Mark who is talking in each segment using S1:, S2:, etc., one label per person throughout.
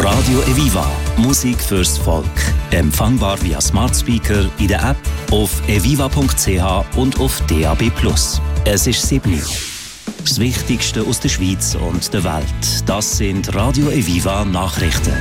S1: Radio Eviva. Musik fürs Volk. Empfangbar via Smart Speaker in der App, auf eviva.ch und auf DAB+. Es ist 7 Uhr. Das Wichtigste aus der Schweiz und der Welt. Das sind Radio Eviva Nachrichten.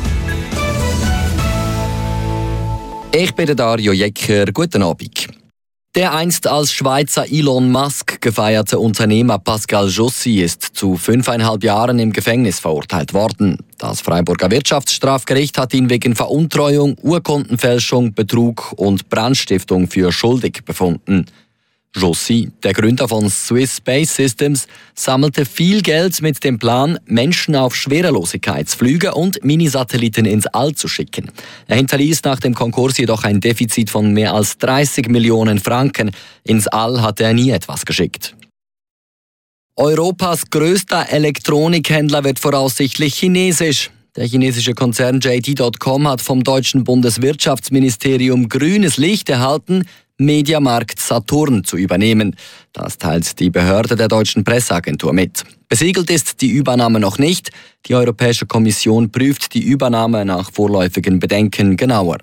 S2: Ich bin Dario Jecker. Guten Abend. Der einst als Schweizer Elon Musk gefeierte Unternehmer Pascal Jossy ist zu 5,5 Jahren im Gefängnis verurteilt worden. Das Freiburger Wirtschaftsstrafgericht hat ihn wegen Veruntreuung, Urkundenfälschung, Betrug und Brandstiftung für schuldig befunden. Jossy, der Gründer von Swiss Space Systems, sammelte viel Geld mit dem Plan, Menschen auf Schwerelosigkeitsflüge und Minisatelliten ins All zu schicken. Er hinterließ nach dem Konkurs jedoch ein Defizit von mehr als 30 Millionen Franken. Ins All hatte er nie etwas geschickt. Europas größter Elektronikhändler wird voraussichtlich chinesisch. Der chinesische Konzern JD.com hat vom deutschen Bundeswirtschaftsministerium grünes Licht erhalten, Mediamarkt Saturn zu übernehmen. Das teilt die Behörde der deutschen Presseagentur mit. Besiegelt ist die Übernahme noch nicht. Die Europäische Kommission prüft die Übernahme nach vorläufigen Bedenken genauer.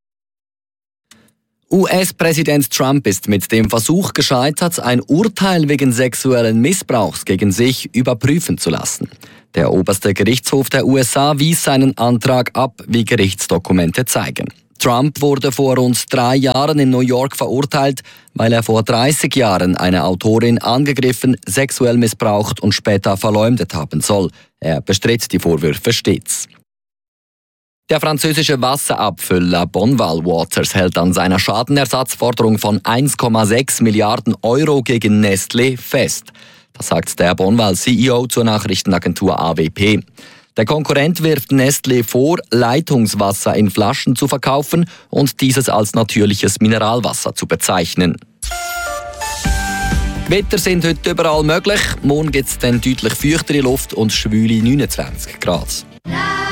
S2: US-Präsident Trump ist mit dem Versuch gescheitert, ein Urteil wegen sexuellen Missbrauchs gegen sich überprüfen zu lassen. Der oberste Gerichtshof der USA wies seinen Antrag ab, wie Gerichtsdokumente zeigen. Trump wurde vor rund 3 Jahren in New York verurteilt, weil er vor 30 Jahren eine Autorin angegriffen, sexuell missbraucht und später verleumdet haben soll. Er bestritt die Vorwürfe stets. Der französische Wasserabfüller Bonval Waters hält an seiner Schadenersatzforderung von 1,6 Milliarden Euro gegen Nestlé fest. Das sagt der Bonval-CEO zur Nachrichtenagentur AWP. Der Konkurrent wirft Nestlé vor, Leitungswasser in Flaschen zu verkaufen und dieses als natürliches Mineralwasser zu bezeichnen. Wetter sind heute überall möglich. Morgen gibt es dann deutlich feuchtere Luft und schwüle 29 Grad.